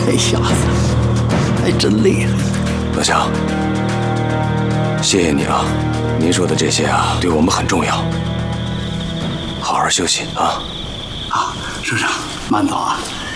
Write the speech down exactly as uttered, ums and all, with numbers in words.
这小子还真厉害。 老乡，谢谢你啊，您说的这些啊，对我们很重要。好好休息啊。 啊，师长慢走啊。